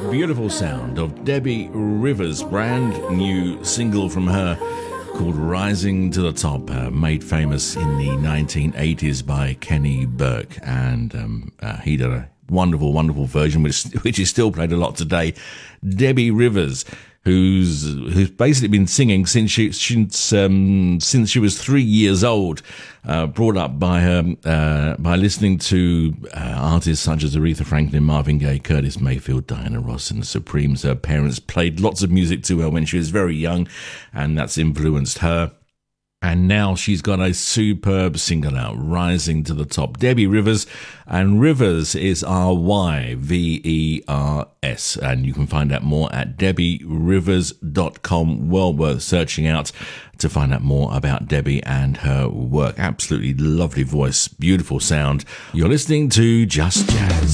Beautiful sound of Debbie Rivers, brand new single from her called Rising to the Top, made famous in the 1980s by Kenny Burke, and he did a wonderful version which is still played a lot today. Debbie Rivers, who's basically been singing since she was 3 years old, brought up by her by listening to artists such as Aretha Franklin, Marvin Gaye, Curtis Mayfield, Diana Ross and the Supremes. Her parents played lots of music to her when she was very young, and that's influenced her. And now she's got a superb single out, Rising to the Top. Debbie Rivers, and Rivers is RYVERS. And you can find out more at debbierivers.com. Well worth searching out to find out more about Debbie and her work. Absolutely lovely voice, beautiful sound. You're listening to Just Jazz.